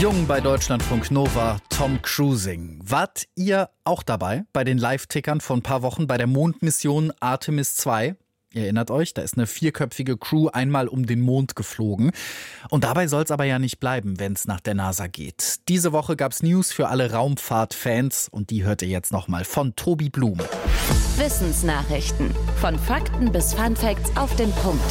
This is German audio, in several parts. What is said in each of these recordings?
Jung bei Deutschlandfunk Nova, Tom Cruising. Wart ihr auch dabei bei den Live-Tickern von ein paar Wochen bei der Mondmission Artemis 2? Ihr erinnert euch, da ist eine 4-köpfige Crew einmal um den Mond geflogen. Und dabei soll es aber ja nicht bleiben, wenn es nach der NASA geht. Diese Woche gab's News für alle Raumfahrt-Fans und die hört ihr jetzt nochmal von Tobi Blum. Wissensnachrichten. Von Fakten bis Funfacts auf den Punkt.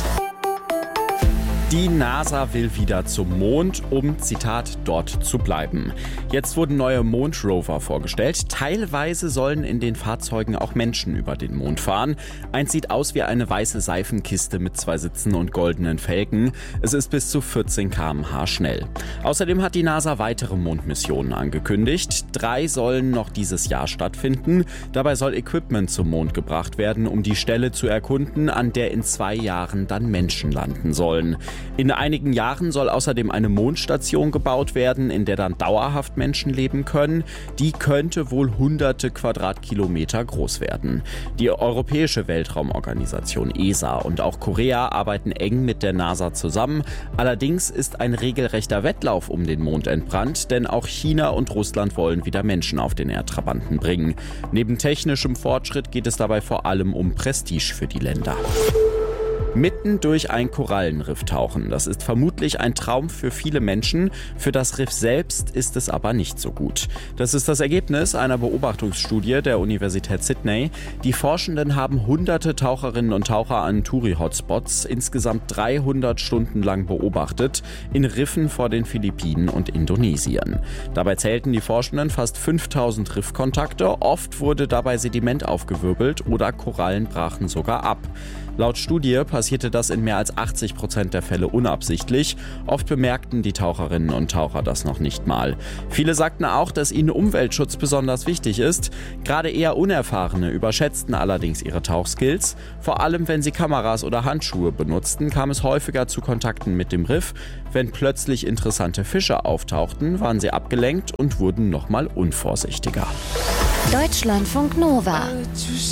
Die NASA will wieder zum Mond, um, Zitat, dort zu bleiben. Jetzt wurden neue Mondrover vorgestellt. Teilweise sollen in den Fahrzeugen auch Menschen über den Mond fahren. Eins sieht aus wie eine weiße Seifenkiste mit 2 Sitzen und goldenen Felgen. Es ist bis zu 14 km/h schnell. Außerdem hat die NASA weitere Mondmissionen angekündigt. 3 sollen noch dieses Jahr stattfinden. Dabei soll Equipment zum Mond gebracht werden, um die Stelle zu erkunden, an der in 2 Jahren dann Menschen landen sollen. In einigen Jahren soll außerdem eine Mondstation gebaut werden, in der dann dauerhaft Menschen leben können. Die könnte wohl hunderte Quadratkilometer groß werden. Die Europäische Weltraumorganisation ESA und auch Korea arbeiten eng mit der NASA zusammen. Allerdings ist ein regelrechter Wettlauf um den Mond entbrannt, denn auch China und Russland wollen wieder Menschen auf den Erdtrabanten bringen. Neben technischem Fortschritt geht es dabei vor allem um Prestige für die Länder. Mitten durch ein Korallenriff tauchen. Das ist vermutlich ein Traum für viele Menschen. Für das Riff selbst ist es aber nicht so gut. Das ist das Ergebnis einer Beobachtungsstudie der Universität Sydney. Die Forschenden haben hunderte Taucherinnen und Taucher an Touri-Hotspots insgesamt 300 Stunden lang beobachtet, in Riffen vor den Philippinen und Indonesien. Dabei zählten die Forschenden fast 5000 Riffkontakte. Oft wurde dabei Sediment aufgewirbelt oder Korallen brachen sogar ab. Laut Studie passierte das in mehr als 80% der Fälle unabsichtlich. Oft bemerkten die Taucherinnen und Taucher das noch nicht mal. Viele sagten auch, dass ihnen Umweltschutz besonders wichtig ist. Gerade eher Unerfahrene überschätzten allerdings ihre Tauchskills. Vor allem, wenn sie Kameras oder Handschuhe benutzten, kam es häufiger zu Kontakten mit dem Riff. Wenn plötzlich interessante Fische auftauchten, waren sie abgelenkt und wurden nochmal unvorsichtiger. Deutschlandfunk Nova.